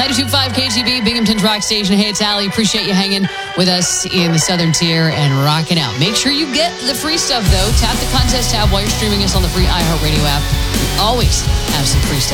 92.5 KGB, Binghamton's Rock Station. Hey, it's Allie. Appreciate you hanging with us in the Southern Tier and rocking out. Make sure you get the free stuff, though. Tap the contest tab while you're streaming us on the free iHeartRadio app. We always have some free stuff.